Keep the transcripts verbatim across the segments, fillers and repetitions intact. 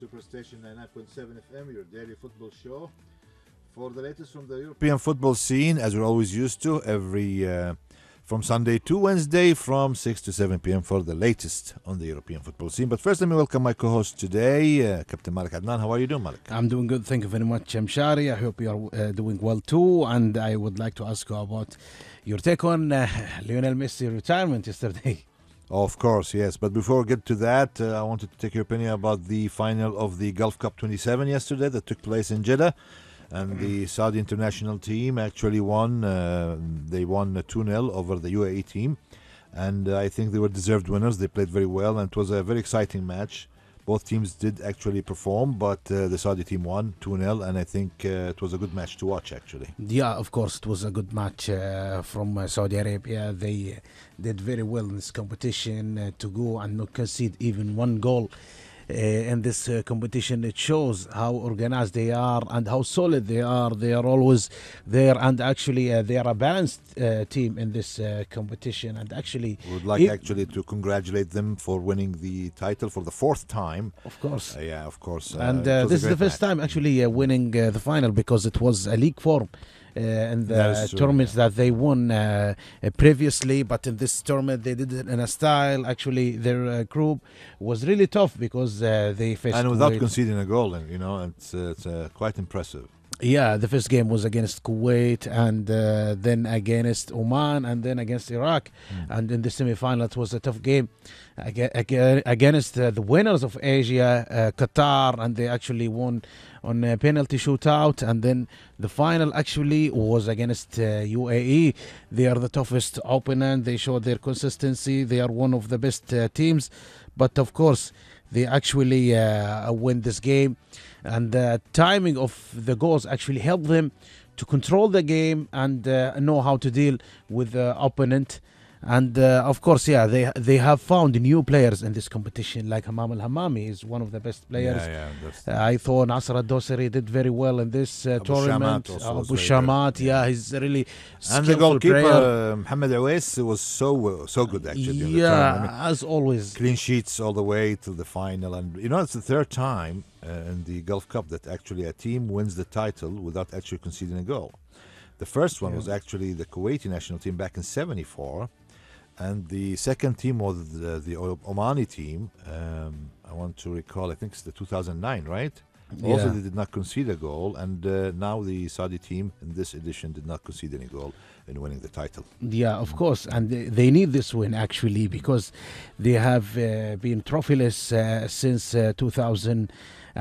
Superstation ninety-nine point seven F M, your daily football show. For the latest from the European football scene, as we're always used to, every uh, from Sunday to Wednesday from six to seven p m for the latest on the European football scene. But first, let me welcome my co-host today, uh, Captain Malik Adnan. How are you doing, Malik? I'm doing good. Thank you very much, Mshari. I hope you are uh, doing well too. And I would like to ask you about your take on uh, Lionel Messi retirement yesterday. Of course, yes. But before we get to that, uh, I wanted to take your opinion about the final of the Gulf Cup twenty-seven yesterday that took place in Jeddah. And the Saudi international team actually won. Uh, they won two nil over the U A E team. And uh, I think they were deserved winners. They played very well, and it was a very exciting match. Both teams did actually perform, but uh, the Saudi team won two nil, and I think uh, it was a good match to watch, actually. Yeah, of course, it was a good match uh, from uh, Saudi Arabia. They uh, did very well in this competition uh, to go and not concede even one goal. Uh, in this uh, competition, it shows how organized they are and how solid they are. They are always there, and actually uh, they are a balanced uh, team in this uh, competition. And actually, We would like if- actually to congratulate them for winning the title for the fourth time. of course. Uh, yeah, of course. Uh, and it uh, was a this is the great first match. time actually uh, winning uh, the final, because it was a league form uh, in That is the true, tournaments that they won uh, uh, previously, but in this tournament they did it in a style. Actually, their uh, group was really tough because uh, they faced And without Kuwait. conceding a goal, and you know, it's uh, it's uh, quite impressive. Yeah, the first game was against Kuwait, and uh, then against Oman, and then against Iraq. And in the semi-final, it was a tough game aga- aga- against uh, the winners of Asia, uh, Qatar, and they actually won on a penalty shootout. And then the final actually was against uh, U A E. They are the toughest opponent. They showed their consistency. They are one of the best uh, teams. But of course, they actually uh, win this game. And the timing of the goals actually helped them to control the game and uh, know how to deal with the opponent. And uh, of course, yeah, they they have found new players in this competition, like Hamam Al Hamami is one of the best players. Yeah, yeah. That's, Uh, I thought Nasser Al Dosari did very well in this uh, Abu tournament. Shamat also Uh, was Abu very Shamat, good. yeah, Yeah. he's a really and the skillful goalkeeper, player. uh, Mohamed Awais, was so uh, so good actually. during the Yeah, tournament. I mean, as always. clean sheets all the way to the final, and you know it's the third time uh, in the Gulf Cup that actually a team wins the title without actually conceding a goal. The first one Yeah. was actually the Kuwaiti national team back in seventy-four, and the second team was the, the O- Omani team. Um, I want to recall, I think it's the two thousand nine, right? Also, Yeah. they did not concede a goal, and uh, now the Saudi team in this edition did not concede any goal in winning the title. Yeah, of course, and they, they need this win actually, because they have uh, been trophyless uh, since uh, two thousand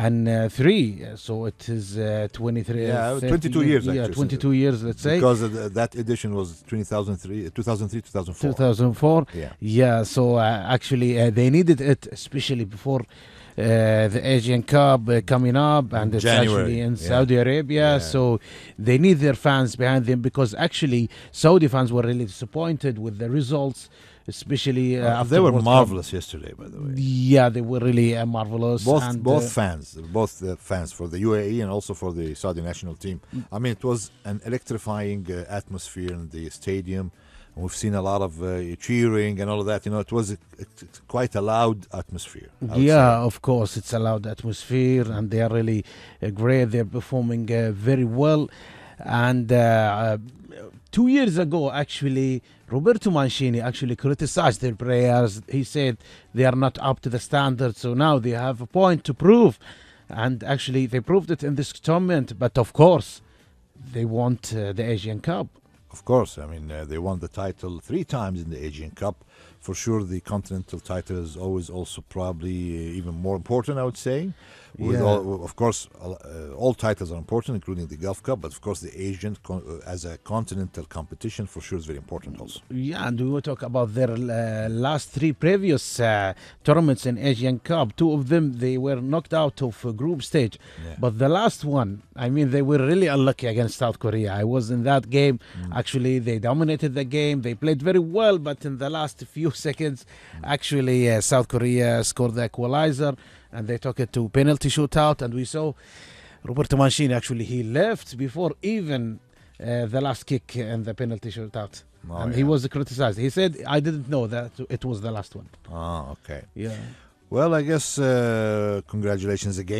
three. Uh, So it is uh, twenty-three, Yeah, thirty twenty-two years, Yeah, actually, twenty-two years, let's say. Because of the, that edition was two thousand three, two thousand three, two thousand four. two thousand four. Yeah. Yeah, so uh, actually uh, they needed it, especially before uh, the Asian Cup uh, coming up, and it's January, actually in yeah. Saudi Arabia. Yeah. So they need their fans behind them, because actually Saudi fans were really disappointed with the results, especially uh, Uh, after they were World Cup. marvelous yesterday, by the way. Yeah, they were really uh, marvelous. Both and, both uh, fans, both the fans for the U A E and also for the Saudi national team. I mean, it was an electrifying uh, atmosphere in the stadium. We've seen a lot of uh, cheering and all of that. You know, it was a, it's quite a loud atmosphere. I would Yeah, say. of course, it's a loud atmosphere, and they are really uh, great. They're performing uh, very well. And uh, uh, two years ago, actually, Roberto Mancini actually criticized their players. He said they are not up to the standard. So now they have a point to prove, and actually they proved it in this tournament. But of course, they want uh, the Asian Cup. Of course, I mean, uh, they won the title three times in the Asian Cup. For sure, the continental title is always also probably uh, even more important, I would say. With Yeah. all, of course, uh, all titles are important, including the Gulf Cup, but of course, the Asian con- uh, as a continental competition for sure is very important also. Yeah, and we will talk about their uh, last three previous uh, tournaments in Asian Cup. Two of them, they were knocked out of uh, group stage. Yeah. But the last one, I mean, they were really unlucky against South Korea. I was in that game. Mm. Actually, they dominated the game. They played very well, but in the last few seconds, actually, uh, South Korea scored the equalizer, and they took it to penalty shootout. And we saw Roberto Mancini, actually, he left before even uh, the last kick in the penalty shootout. Oh, and yeah. he was criticized. He said, I didn't know that it was the last one. Ah, okay. Yeah. Well, I guess uh, congratulations again.